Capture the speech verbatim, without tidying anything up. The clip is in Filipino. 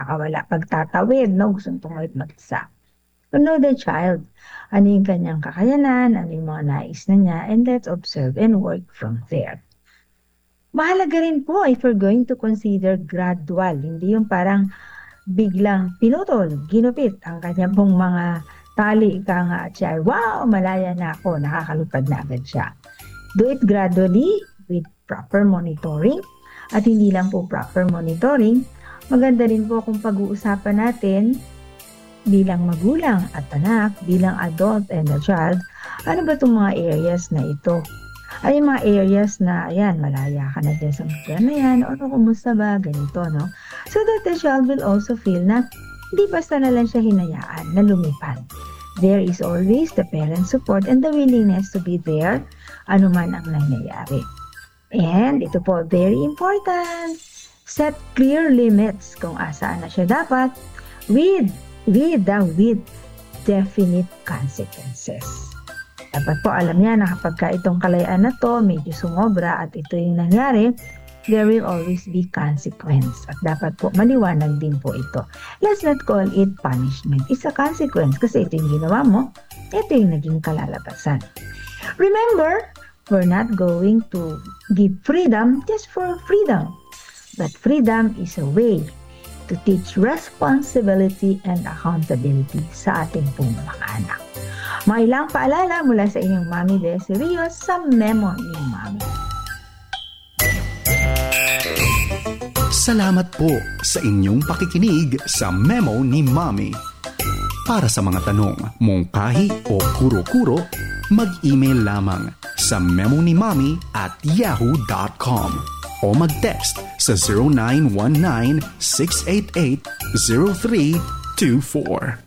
pagkakawala, pagtatawid, no? Gustong tumawid mag-isa. To know the child, ano yung kanyang kakayanan, ano yung mga nais na niya, and let's observe and work from there. Mahalaga rin po if we're going to consider gradual, hindi yung parang biglang pinutol, ginupit ang kanyang pong mga tali, ika nga at siya, wow, malaya na ako, nakakalupad na agad siya. Do it gradually with proper monitoring. At hindi lang po proper monitoring, maganda rin po kung pag-uusapan natin bilang magulang at anak, bilang adult and a child, ano ba itong mga areas na ito? Ay mga areas na, ayan, malaya ka na din sa mga na yan, o kumusta ba, ganito, no? So that the child will also feel na hindi basta na lang siya hinayaan na lumipad. There is always the parent support and the willingness to be there, anuman ang nangyayari. And ito po, very important, set clear limits kung asaan na siya dapat with, with, the, with definite consequences. Dapat po alam niya na kapag ka itong kalayaan na to, medyo sumobra at ito yung nangyari, there will always be consequence. At dapat po maliwanag din po ito. Let's not call it punishment. It's a consequence kasi ito yung ginawa mo, ito yung naging kalalabasan. Remember, we're not going to give freedom just for freedom. But freedom is a way to teach responsibility and accountability sa ating pong mga anak. Mga ilang paalala mula sa inyong Mami Desi Rios sa Memo ni Mami. Salamat po sa inyong pakikinig sa Memo ni Mami. Para sa mga tanong, mungkahi o kuro-kuro, mag-email lamang sa memonimami at yahoo dot com o mag-text sa zero nine one nine, six eight eight, zero three two four.